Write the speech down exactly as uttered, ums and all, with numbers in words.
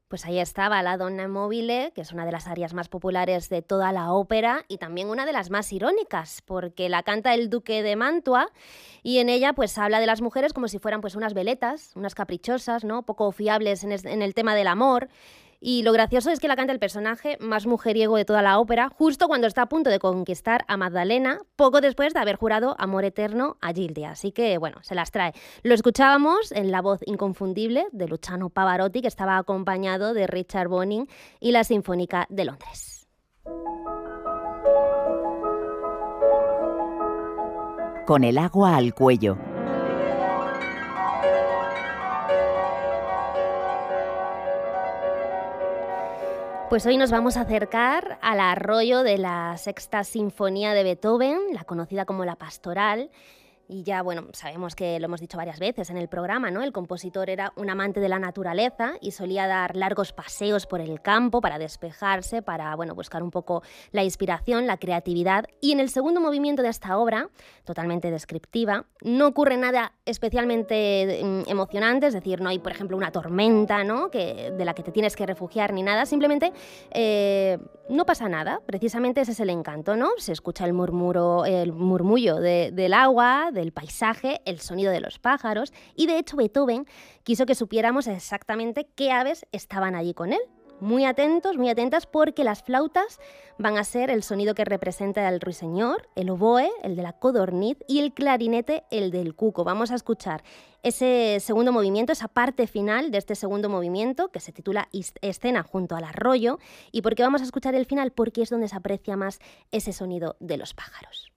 Pues ahí estaba la Donna Mobile, que es una de las arias más populares de toda la ópera y también una de las más irónicas, porque la canta el duque de Mantua y en ella pues habla de las mujeres como si fueran pues unas veletas, unas caprichosas, ¿no? Poco fiables en, es, en el tema del amor. Y lo gracioso es que la canta el personaje más mujeriego de toda la ópera, justo cuando está a punto de conquistar a Magdalena, poco después de haber jurado amor eterno a Gildia. Así que, bueno, se las trae. Lo escuchábamos en la voz inconfundible de Luciano Pavarotti, que estaba acompañado de Richard Boning y la Sinfónica de Londres. Con el agua al cuello. Pues hoy nos vamos a acercar al arroyo de la Sexta Sinfonía de Beethoven, la conocida como la Pastoral. Y ya, bueno, sabemos que lo hemos dicho varias veces en el programa, ¿no? El compositor era un amante de la naturaleza y solía dar largos paseos por el campo para despejarse, para, bueno, buscar un poco la inspiración, la creatividad. Y en el segundo movimiento de esta obra, totalmente descriptiva, no ocurre nada especialmente emocionante, es decir, no hay, por ejemplo, una tormenta, ¿no? que, de la que te tienes que refugiar ni nada, simplemente eh, no pasa nada. Precisamente ese es el encanto, ¿no? Se escucha el murmuro, el murmullo de, del agua, del paisaje, el sonido de los pájaros, y de hecho Beethoven quiso que supiéramos exactamente qué aves estaban allí con él. Muy atentos, muy atentas, porque las flautas van a ser el sonido que representa el ruiseñor, el oboe, el de la codorniz, y el clarinete, el del cuco. Vamos a escuchar ese segundo movimiento, esa parte final de este segundo movimiento, que se titula Escena junto al arroyo. ¿Y por qué vamos a escuchar el final? Porque es donde se aprecia más ese sonido de los pájaros.